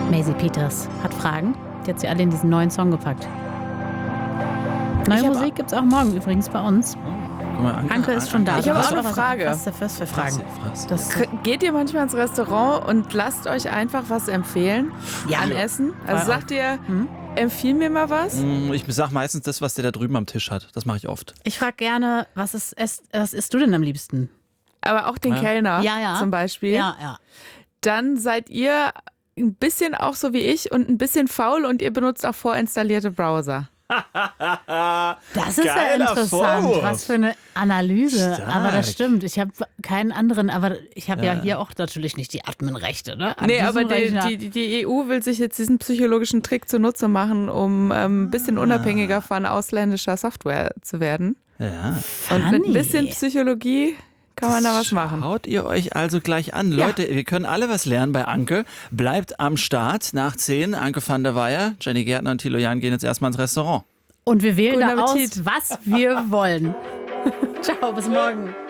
Maisie Peters hat Fragen. Die hat sie alle in diesen neuen Song gepackt. Neue Musik gibt es auch morgen übrigens bei uns. Anke ist schon da. Ich habe auch eine Frage. Was ist der First für Fragen? Geht ihr manchmal ins Restaurant und lasst euch einfach was empfehlen an Essen? Also sagt ihr, empfiehl mir mal was? Ich sag meistens das, was der da drüben am Tisch hat. Das mache ich oft. Ich frage gerne, was isst du denn am liebsten? Aber auch den Kellner zum Beispiel. Ja. Dann seid ihr ein bisschen auch so wie ich und ein bisschen faul und ihr benutzt auch vorinstallierte Browser. Das ist ja interessant. Vorwurf. Was für eine Analyse. Stark. Aber das stimmt. Ich habe keinen anderen, aber ich habe ja hier auch natürlich nicht die Adminrechte. Ne? Nee, aber die EU will sich jetzt diesen psychologischen Trick zunutze machen, um ein bisschen unabhängiger von ausländischer Software zu werden. Ja. Und mit ein bisschen Psychologie kann man da was machen. Schaut ihr euch also gleich an. Leute, wir können alle was lernen bei Anke. Bleibt am Start nach 10. Anke van der Weyer, Jenny Gärtner und Thilo Jahn gehen jetzt erstmal ins Restaurant. Und wir wählen Guten da aus, Appetit. was wir wollen. Ciao, bis morgen.